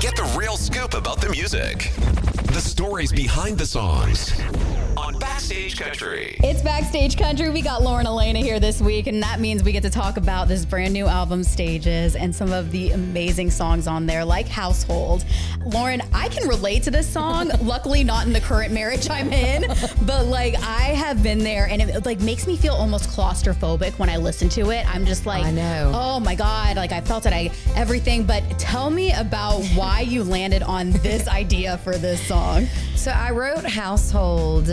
get the real scoop about the music. The stories behind the songs on Backstage Country. It's Backstage Country. We got Lauren Elena here this week, and that means we get to talk about this brand new album, Stages, and some of the amazing songs on there, like Household. Lauren, I can relate to this song. Luckily, not in the current marriage I'm in, but like I have been there, and it like makes me feel almost claustrophobic when I listen to it. I'm just like, I know. Oh my God, like I felt it, everything. But tell me about why you landed on this idea for this song. So I wrote Household.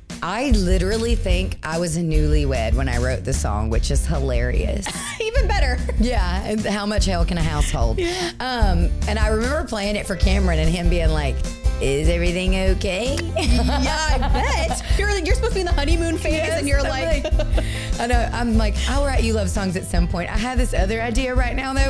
I literally think I was a newlywed when I wrote the song, which is hilarious. Even better. Yeah, and how much hell can a household? Yeah. And I remember playing it for Cameron and him being like, is everything okay? Yeah, I bet. You're supposed to be in the honeymoon phase, Yes, and you're I'm like I know. I'm like, I'll write you love songs at some point. I have this other idea right now, though.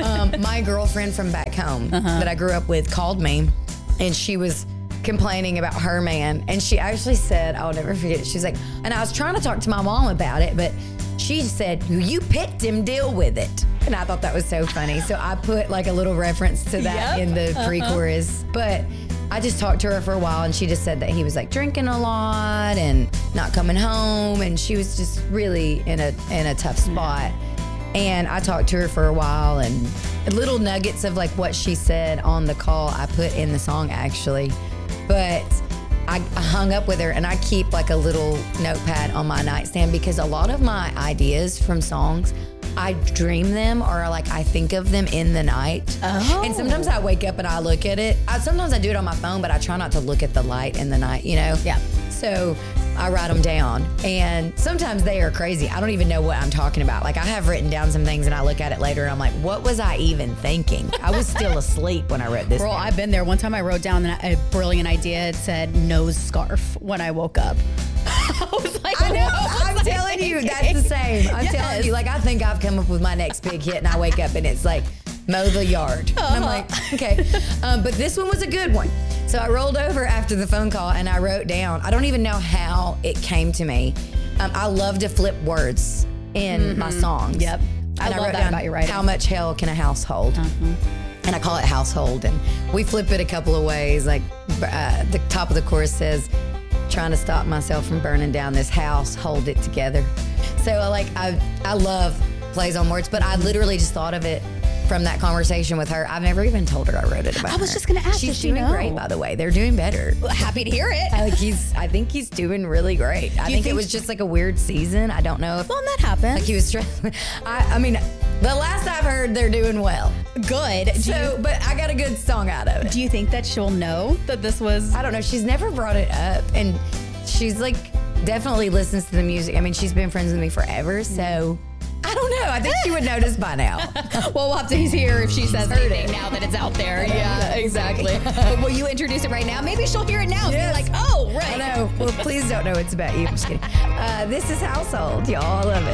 My girlfriend from back home that I grew up with called me, and she was complaining about her man. And she actually said, I'll never forget it. She's like, and I was trying to talk to my mom about it, but she said, you picked him, deal with it. And I thought that was so funny. So I put like a little reference to that in the pre-chorus. But I just talked to her for a while, and she just said that he was like drinking a lot and not coming home, and she was just really in a tough spot. And I talked to her for a while, and little nuggets of like what she said on the call I put in the song actually. But I hung up with her, and I keep like a little notepad on my nightstand because a lot of my ideas from songs, I dream them or like I think of them in the night. Oh. And sometimes I wake up and I look at it. Sometimes I do it on my phone, but I try not to look at the light in the night, you know? Yeah. So I write them down, and sometimes they are crazy. I don't even know what I'm talking about. Like I have written down some things and I look at it later and I'm like, what was I even thinking? I was still asleep when I wrote this Girl, down. I've been there. One time I wrote down a brilliant idea. It said nose scarf when I woke up. I was like, I know. what was I'm I telling you, thinking? that's the same. I'm Yes. telling you, like I think I've come up with my next big hit, and I wake up and it's like mow the yard. And I'm like, okay. But this one was a good one. So I rolled over after the phone call and I wrote down, I don't even know how it came to me. I love to flip words in my songs. Yep. I And love wrote that down, about your writing. how much hell can a household? And I call it Household. And we flip it a couple of ways. Like the top of the chorus says, trying to stop myself from burning down this house, hold it together. So I love plays on words, but I literally just thought of it from that conversation with her. I've never even told her I wrote it about her. I was just gonna ask, She's does she doing know? great, by the way. They're doing better. Happy to hear it. I think he's doing really great. I think it was just like a weird season. I don't know if Well, that happened. like he was struggling. I mean, the last I've heard, they're doing well. Good. But I got a good song out of it. Do you think that she'll know that this was? I don't know. She's never brought it up, and she's like definitely listens to the music. I mean, she's been friends with me forever, so I don't know. I think she would notice by now. Well, we'll have to hear if she says anything now that it's out there. Yeah, exactly. But will you introduce it right now? Maybe she'll hear it now and Yes. be like, oh, right. I know. Well, please don't know it's about you. I'm just kidding. This is Household, y'all. I love it.